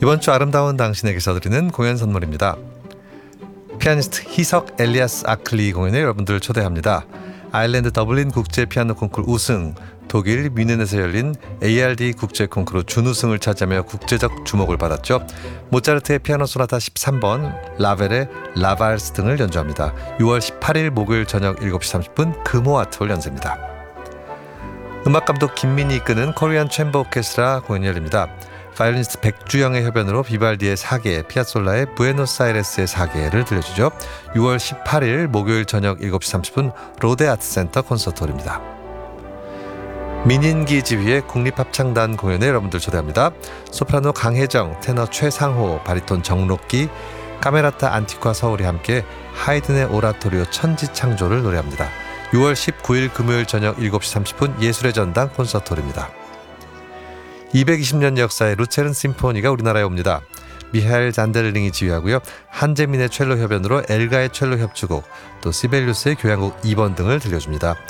이번 주 아름다운 당신에게서 드리는 공연 선물입니다. 피아니스트 희석 엘리아스 아클리 공연에 여러분들 초대합니다. 아일랜드 더블린 국제 피아노 콩쿠르 우승, 독일 뮌헨에서 열린 ARD 국제 콩쿠르 준우승을 차지하며 국제적 주목을 받았죠. 모차르트의 피아노 소나타 13번, 라벨의 라발스 등을 연주합니다. 6월 18일 목요일 저녁 7시 30분 금호아트홀 연세입니다. 음악감독 김민희 이끄는 코리안 챔버 오케스트라 공연이 열립니다. 바이올리니스트 백주영의 협연으로 비발디의 4개, 피아솔라의 부에노스아이레스의 4개를 들려주죠. 6월 18일 목요일 저녁 7시 30분 로데 아트센터 콘서트홀입니다. 민인기 지휘의 국립합창단 공연에 여러분들 초대합니다. 소프라노 강혜정, 테너 최상호, 바리톤 정록기, 카메라타 안티과 서울이 함께 하이든의 오라토리오 천지창조를 노래합니다. 6월 19일 금요일 저녁 7시 30분 예술의 전당 콘서트홀입니다. 220년 역사의 루체른 심포니가 우리나라에 옵니다. 미하엘 잔데르링이 지휘하고요. 한재민의 첼로 협연으로 엘가의 첼로 협주곡, 또 시벨리우스의 교향곡 2번 등을 들려줍니다.